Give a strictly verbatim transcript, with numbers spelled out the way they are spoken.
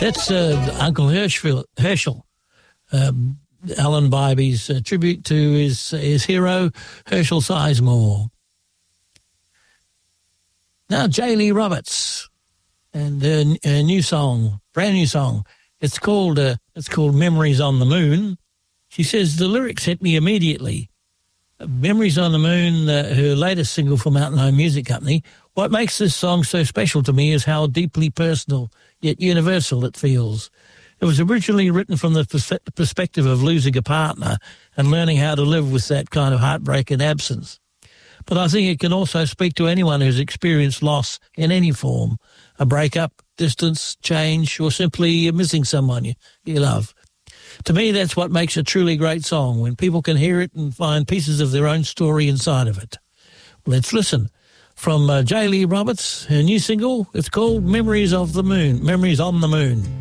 That's uh, Uncle Herschel, Herschel um, Alan Bybee's uh, tribute to his his hero, Herschel Sizemore. Now, J. Lee Roberts and a, a new song, brand new song. It's called uh, it's called Memories on the Moon. She says the lyrics hit me immediately. Memories on the Moon, uh, her latest single for Mountain Home Music Company. What makes this song so special to me is how deeply personal yet universal it feels. It was originally written from the pers- perspective of losing a partner and learning how to live with that kind of heartbreak and absence. But I think it can also speak to anyone who's experienced loss in any form, a breakup, distance, change, or simply missing someone you, you love. To me, that's what makes a truly great song, when people can hear it and find pieces of their own story inside of it. Let's listen. From uh, J. Lee Roberts, her new single, it's called Memories of the Moon, Memories on the Moon.